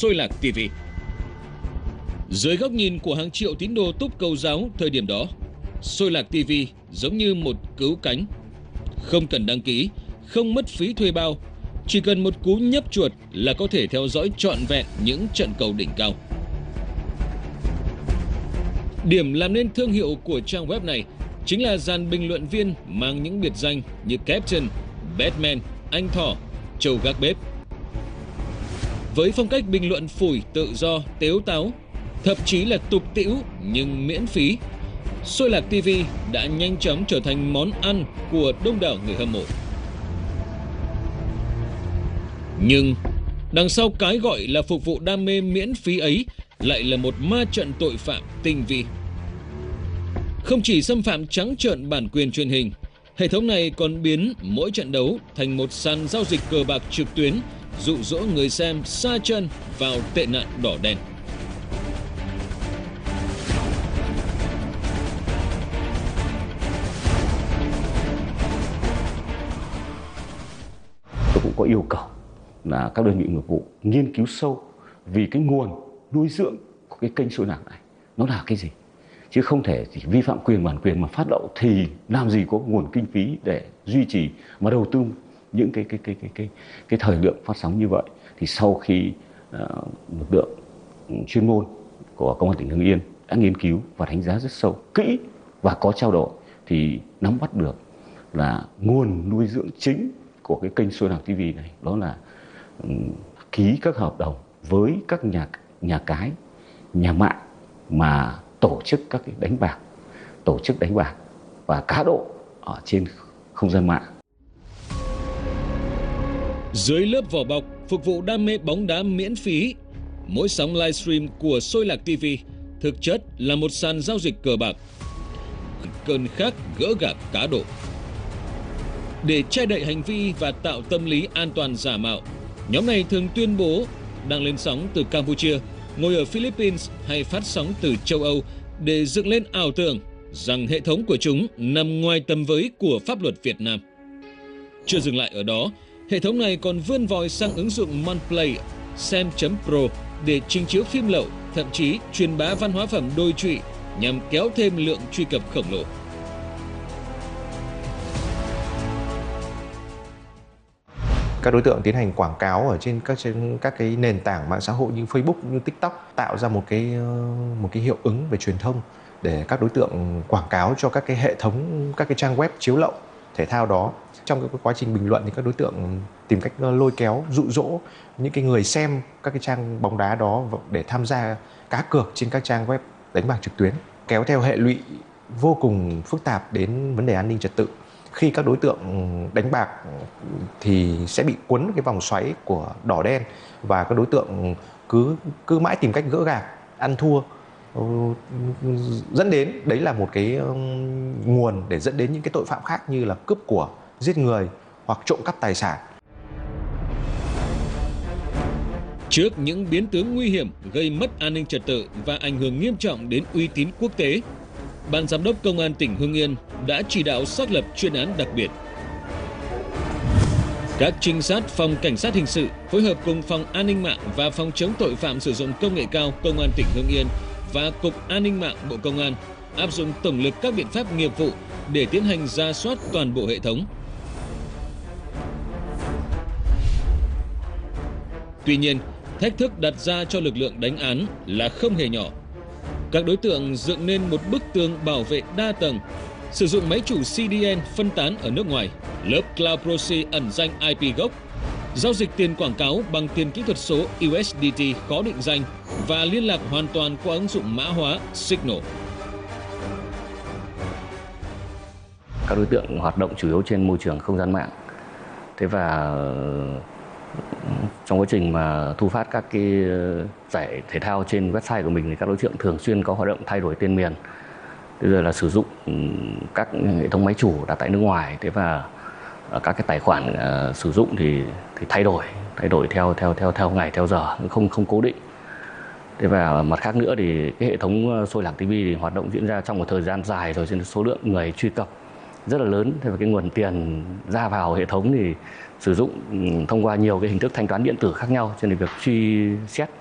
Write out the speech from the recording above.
Xôi Lạc TV. Dưới góc nhìn của hàng triệu tín đồ túc Công giáo thời điểm đó, Xôi Lạc TV giống như một cứu cánh. Không cần đăng ký, không mất phí thuê bao, chỉ cần một cú nhấp chuột là có thể theo dõi trọn vẹn những trận cầu đỉnh cao. Điểm làm nên thương hiệu của trang web này chính là dàn bình luận viên mang những biệt danh như Captain, Batman, Anh Thỏ, Châu Gác Bếp. Với phong cách bình luận phủi, tự do, tếu táo, thậm chí là tục tĩu nhưng miễn phí, Xôi Lạc TV đã nhanh chóng trở thành món ăn của đông đảo người hâm mộ. Nhưng đằng sau cái gọi là phục vụ đam mê miễn phí ấy lại là một ma trận tội phạm tinh vi. Không chỉ xâm phạm trắng trợn bản quyền truyền hình, hệ thống này còn biến mỗi trận đấu thành một sàn giao dịch cờ bạc trực tuyến, dụ dỗ người xem sa chân vào tệ nạn đỏ đen. Tôi cũng có yêu cầu là các đơn vị nghiệp vụ nghiên cứu sâu vì cái nguồn nuôi dưỡng của cái kênh Xôi Lạc này nó là cái gì, chứ không thể chỉ vi phạm quyền bản quyền mà phát lậu thì làm gì có nguồn kinh phí để duy trì mà đầu tư những cái thời lượng phát sóng như vậy. Thì sau khi lực lượng chuyên môn của Công an tỉnh Hưng Yên đã nghiên cứu và đánh giá rất sâu, kỹ và có trao đổi thì nắm bắt được là nguồn nuôi dưỡng chính của cái kênh Xôi Lạc TV này đó là ký các hợp đồng với các nhà cái, nhà mạng mà tổ chức các cái tổ chức đánh bạc và cá độ ở trên không gian mạng. Dưới lớp vỏ bọc phục vụ đam mê bóng đá miễn phí, mỗi sóng livestream của Xôi Lạc TV thực chất là một sàn giao dịch cờ bạc, cơn khát gỡ gạc cá độ. Để che đậy hành vi và tạo tâm lý an toàn giả mạo, nhóm này thường tuyên bố đang lên sóng từ Campuchia, ngồi ở Philippines hay phát sóng từ châu Âu để dựng lên ảo tưởng rằng hệ thống của chúng nằm ngoài tầm với của pháp luật Việt Nam. Chưa dừng lại ở đó, hệ thống này còn vươn vòi sang ứng dụng Monplay, Xem.pro để trình chiếu phim lậu, thậm chí truyền bá văn hóa phẩm đồi trụy nhằm kéo thêm lượng truy cập khổng lồ. Các đối tượng tiến hành quảng cáo ở trên các cái nền tảng mạng xã hội như Facebook, như TikTok, tạo ra một cái hiệu ứng về truyền thông để các đối tượng quảng cáo cho các cái hệ thống, các cái trang web chiếu lậu thể thao đó. Trong cái quá trình bình luận thì các đối tượng tìm cách lôi kéo, dụ dỗ những cái người xem các cái trang bóng đá đó để tham gia cá cược trên các trang web đánh bạc trực tuyến, kéo theo hệ lụy vô cùng phức tạp đến vấn đề an ninh trật tự. Khi các đối tượng đánh bạc thì sẽ bị cuốn cái vòng xoáy của đỏ đen và các đối tượng cứ mãi tìm cách gỡ gạc, ăn thua, dẫn đến đấy là một cái nguồn để dẫn đến những cái tội phạm khác như là cướp của, giết người hoặc trộm cắp tài sản. Trước những biến tướng nguy hiểm gây mất an ninh trật tự và ảnh hưởng nghiêm trọng đến uy tín quốc tế, Ban Giám đốc Công an tỉnh Hưng Yên đã chỉ đạo xác lập chuyên án đặc biệt. Các trinh sát Phòng Cảnh sát Hình sự phối hợp cùng Phòng An ninh mạng và Phòng chống tội phạm sử dụng công nghệ cao Công an tỉnh Hưng Yên và Cục An ninh mạng Bộ Công an áp dụng tổng lực các biện pháp nghiệp vụ để tiến hành rà soát toàn bộ hệ thống. Tuy nhiên, thách thức đặt ra cho lực lượng đánh án là không hề nhỏ. Các đối tượng dựng nên một bức tường bảo vệ đa tầng, sử dụng máy chủ CDN phân tán ở nước ngoài, lớp Cloud Proxy ẩn danh IP gốc, giao dịch tiền quảng cáo bằng tiền kỹ thuật số USDT khó định danh và liên lạc hoàn toàn qua ứng dụng mã hóa Signal. Các đối tượng hoạt động chủ yếu trên môi trường không gian mạng. Thế và trong quá trình mà thu phát các cái giải thể thao trên website của mình thì các đối tượng thường xuyên có hoạt động thay đổi tên miền. Bây giờ là sử dụng các hệ thống máy chủ đặt tại nước ngoài, thế và các cái tài khoản sử dụng thì thay đổi theo ngày theo giờ, không cố định. Thế và mặt khác nữa thì cái hệ thống Xôi Lạc TV thì hoạt động diễn ra trong một thời gian dài rồi, trên số lượng người truy cập rất là lớn. Thế và cái nguồn tiền ra vào hệ thống thì sử dụng thông qua nhiều cái hình thức thanh toán điện tử khác nhau, cho nên việc truy xét